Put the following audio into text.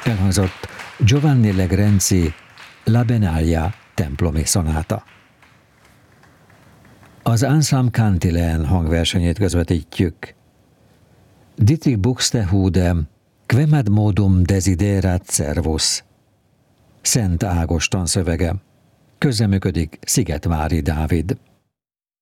Elhangzott Giovanni Legrenzi La Benaglia templomi szonáta. Az Ensemble Cantilene hangversenyét közvetítjük. Dietrich Buxtehude, Quem modum desiderat servus. Szent Ágoston szövege. Közreműködik Szigetvári Dávid.